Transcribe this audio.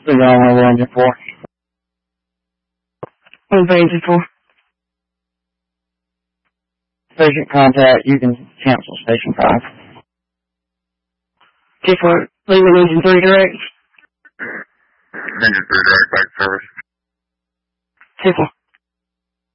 So you don't know what engine 4? What's the engine for? Station contact, you can cancel station 5. Just for leaving engine 3 direct? Engine 3 direct back service. 2-4.